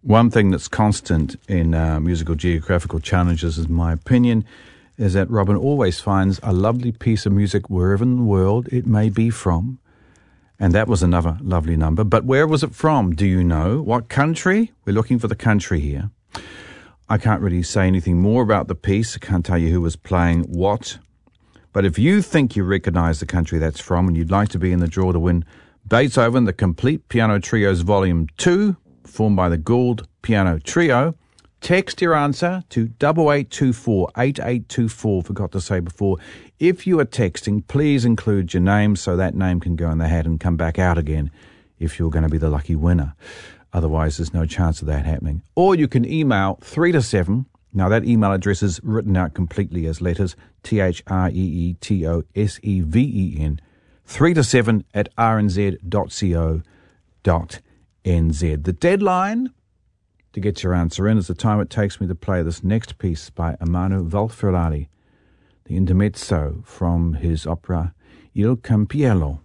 One thing that's constant in musical geographical challenges, in my opinion, is that Robin always finds a lovely piece of music wherever in the world it may be from. And that was another lovely number. But where was it from? Do you know? What country? We're looking for the country here. I can't really say anything more about the piece. I can't tell you who was playing what. But if you think you recognize the country that's from and you'd like to be in the draw to win Beethoven, the Complete Piano Trios Volume 2, performed by the Gould Piano Trio, text your answer to 8824 8824. Forgot to say before, if you are texting, please include your name so that name can go in the hat and come back out again if you're going to be the lucky winner. Otherwise, there's no chance of that happening. Or you can email 3 to 7. Now, that email address is written out completely as letters, THREETOSEVEN, 3 to 7 at rnz.co.nz. The deadline to get your answer in is the time it takes me to play this next piece by Ermanno Valferrari, the intermezzo from his opera Il Campiello.